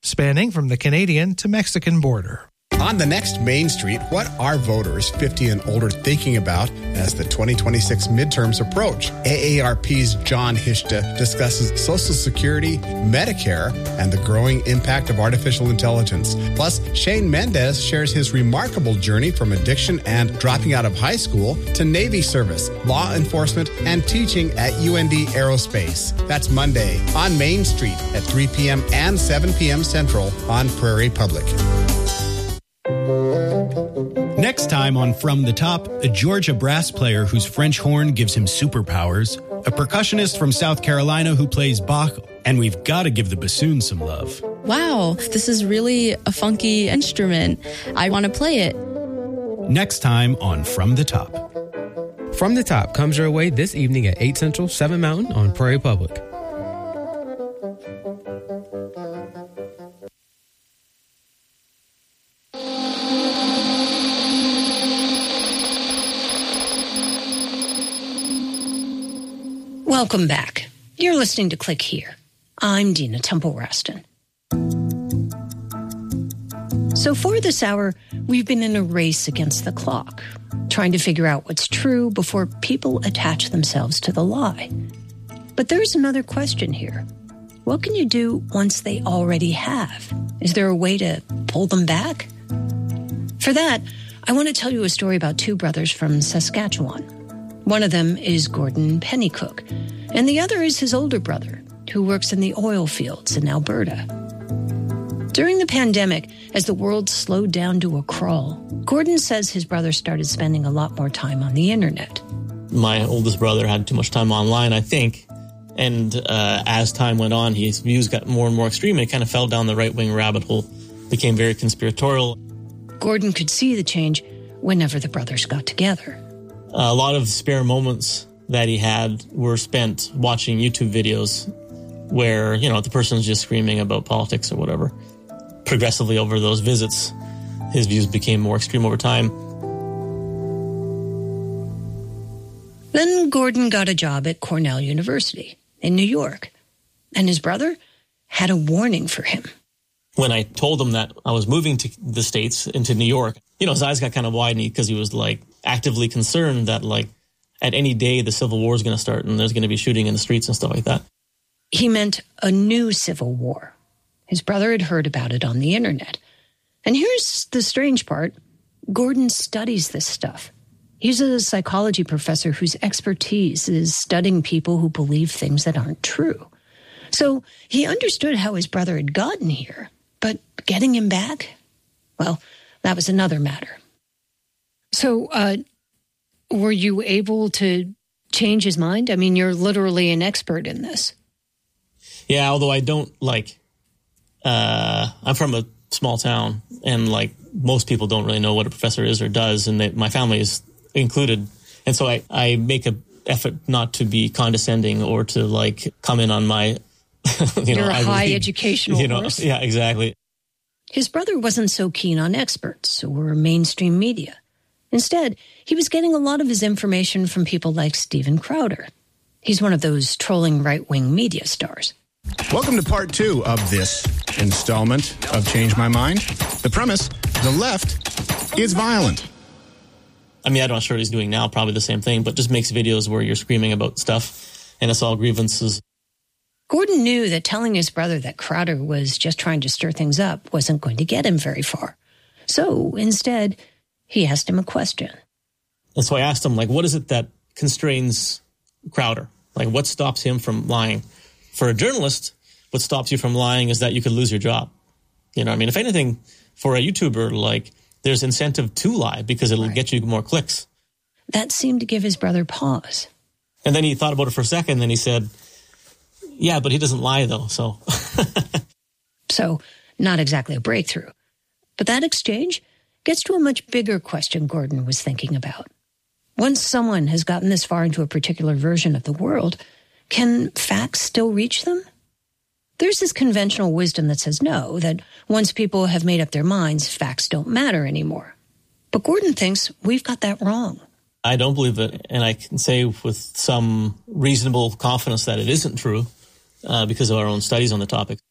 spanning from the Canadian to Mexican border. On the next Main Street, what are voters 50 and older thinking about as the 2026 midterms approach? AARP's John Hishta discusses Social Security, Medicare, and the growing impact of artificial intelligence. Plus, Shane Mendez shares his remarkable journey from addiction and dropping out of high school to Navy service, law enforcement, and teaching at UND Aerospace. That's Monday on Main Street at 3 p.m. and 7 p.m. Central on Prairie Public. Next time on From the Top, a Georgia brass player whose French horn gives him superpowers, a percussionist from South Carolina who plays Bach, and we've got to give the bassoon some love. Wow, this is really a funky instrument. I want to play it. Next time on From the Top. From the Top comes your way this evening at 8 Central, 7 Mountain on Prairie Public. Welcome back. You're listening to Click Here. I'm Dina Temple-Raston. So for this hour, we've been in a race against the clock, trying to figure out what's true before people attach themselves to the lie. But there's another question here. What can you do once they already have? Is there a way to pull them back? For that, I want to tell you a story about two brothers from Saskatchewan. One of them is Gordon Pennycook, and the other is his older brother, who works in the oil fields in Alberta. During the pandemic, as the world slowed down to a crawl, Gordon says his brother started spending a lot more time on the internet. My oldest brother had too much time online, I think, and as time went on, his views got more and more extreme, and he kind of fell down the right-wing rabbit hole, became very conspiratorial. Gordon could see the change whenever the brothers got together. A lot of spare moments that he had were spent watching YouTube videos where, you know, the person's just screaming about politics or whatever. Progressively over those visits, his views became more extreme over time. Then Gordon got a job at Cornell University in New York, and his brother had a warning for him. When I told him that I was moving to the States, into New York, you know, his eyes got kind of widened because he was like actively concerned that like at any day the Civil War is going to start and there's going to be shooting in the streets and stuff like that. He meant a new civil war. His brother had heard about it on the internet. And here's the strange part. Gordon studies this stuff. He's a psychology professor whose expertise is studying people who believe things that aren't true. So he understood how his brother had gotten here, but getting him back, well, that was another matter. So, were you able to change his mind? I mean, you're literally an expert in this. Yeah, although I don't I'm from a small town, and like most people don't really know what a professor is or does, and my family is included. And so I make an effort not to be condescending or to like comment on my, You're a high educational horse. Yeah, exactly. His brother wasn't so keen on experts or mainstream media. Instead, he was getting a lot of his information from people like Steven Crowder. He's one of those trolling right-wing media stars. Welcome to part 2 of this installment of Change My Mind. The premise, the left is violent. I mean, I'm not sure what he's doing now, probably the same thing, but just makes videos where you're screaming about stuff and it's all grievances. Gordon knew that telling his brother that Crowder was just trying to stir things up wasn't going to get him very far. So instead, he asked him a question. And so I asked him, like, what is it that constrains Crowder? Like, what stops him from lying? For a journalist, what stops you from lying is that you could lose your job. You know what I mean? If anything, for a YouTuber, like, there's incentive to lie because it'll get you more clicks. That seemed to give his brother pause. And then he thought about it for a second, and then he said, yeah, but he doesn't lie, though, so. So, not exactly a breakthrough. But that exchange gets to a much bigger question Gordon was thinking about. Once someone has gotten this far into a particular version of the world, can facts still reach them? There's this conventional wisdom that says no, that once people have made up their minds, facts don't matter anymore. But Gordon thinks we've got that wrong. I don't believe it, and I can say with some reasonable confidence that it isn't true because of our own studies on the topic.